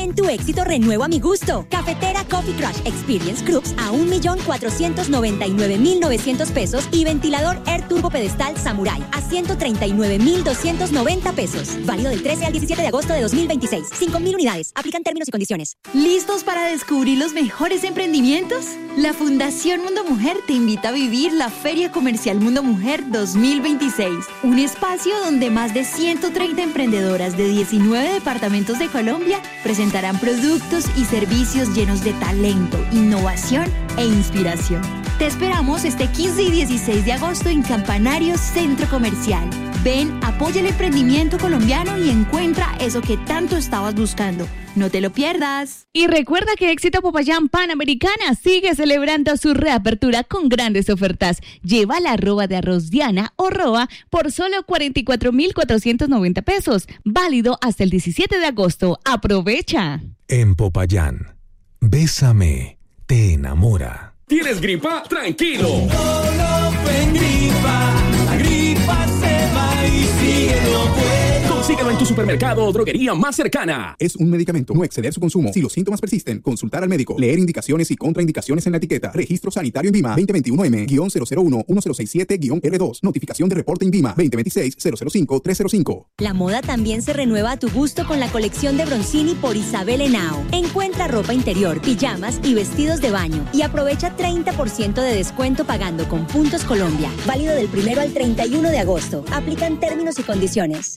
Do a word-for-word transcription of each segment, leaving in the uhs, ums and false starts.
En tu éxito renuevo a mi gusto. Cafetera Coffee Crush Experience Crux a un millón cuatrocientos noventa y nueve mil novecientos pesos y ventilador Air Turbo Pedestal Samurai a ciento treinta y nueve mil doscientos noventa pesos. Válido del trece al diecisiete de agosto de dos mil veintiséis. cinco mil unidades. Aplican términos y condiciones. ¿Listos para descubrir los mejores emprendimientos? La Fundación Mundo Mujer te invita a vivir la Feria Comercial Mundo Mujer dos mil veintiséis. Un espacio donde más de ciento treinta emprendedoras de diecinueve departamentos de Colombia presentarán productos y servicios llenos de talento, innovación e inspiración. Te esperamos este quince y dieciséis de agosto en Campanario Centro Comercial. Ven, apoya el emprendimiento colombiano y encuentra eso que tanto estabas buscando. No te lo pierdas. Y recuerda que Éxito Popayán Panamericana sigue celebrando su reapertura con grandes ofertas. Lleva la arroba de arroz Diana o roa por solo cuarenta y cuatro mil cuatrocientos noventa pesos. Válido hasta el diecisiete de agosto. ¡Aprovecha! En Popayán, Bésame te enamora. ¿Tienes gripa? ¡Tranquilo! Solo en gripa, la gripa se va y sigue no puede. Consíguelo en tu supermercado o droguería más cercana. Es un medicamento. No exceder su consumo. Si los síntomas persisten, consultar al médico. Leer indicaciones y contraindicaciones en la etiqueta. Registro sanitario INVIMA veinte veintiuno M cero cero uno uno cero seis siete R dos. Notificación de reporte INVIMA veinte veintiséis cero cero cinco tres cero cinco. La moda también se renueva a tu gusto con la colección de Bronzini por Isabel Henao. Encuentra ropa interior, pijamas y vestidos de baño y aprovecha treinta por ciento de descuento pagando con Puntos Colombia. Válido del primero al treinta y uno de agosto. Aplican términos y condiciones.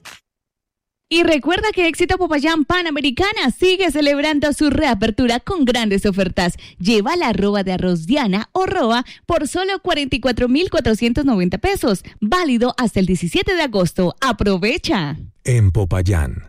Y recuerda que Éxito Popayán Panamericana sigue celebrando su reapertura con grandes ofertas. Lleva la arroba de arroz Diana o roa por solo cuarenta y cuatro mil cuatrocientos noventa pesos. Válido hasta el diecisiete de agosto. ¡Aprovecha! En Popayán,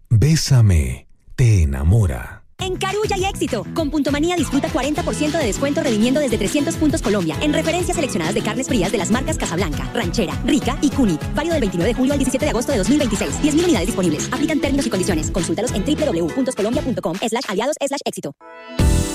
Bésame te enamora. En Carulla y Éxito. Con Puntomanía disfruta cuarenta por ciento de descuento redimiendo desde trescientos puntos Colombia en referencias seleccionadas de carnes frías de las marcas Casablanca, Ranchera, Rica y Cuni. Válido del veintinueve de julio al diecisiete de agosto de dos mil veintiséis. diez mil unidades disponibles. Aplican términos y condiciones. Consúltalos en w w w punto colombia punto com slash aliados slash éxito.